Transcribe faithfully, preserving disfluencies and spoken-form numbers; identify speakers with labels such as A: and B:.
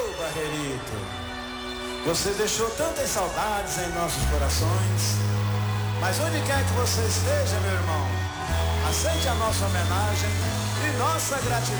A: Barreirito, você deixou tantas saudades em nossos corações, mas onde quer que você esteja, meu irmão, aceite a nossa homenagem e nossa gratidão.